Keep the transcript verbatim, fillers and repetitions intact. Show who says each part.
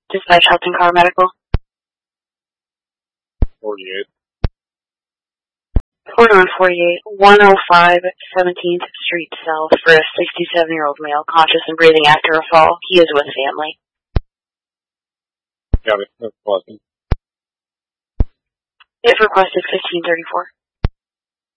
Speaker 1: Dispatch Hudson Car Medical.
Speaker 2: forty-eight.
Speaker 1: Order on forty-eight, one oh five seventeenth Street South for a sixty-seven-year-old male conscious and breathing after a fall. He is with family.
Speaker 2: Got it. That's Boston.
Speaker 1: If requested, fifteen thirty-four.